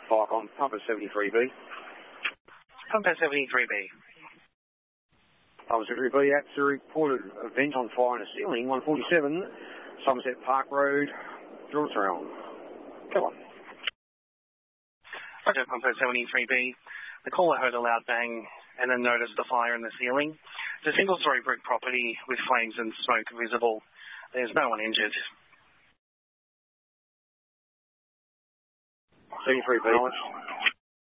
Pike on Pumper 73B. Pumper 73B. Pumper 73B, that's a reported event on fire in a ceiling, 147, Somerset Park Road, drill around. Come on. Roger, Pumper 73B. The caller heard a loud bang and then noticed the fire in the ceiling. It's a single-story brick property with flames and smoke visible. There's no one injured. 73B.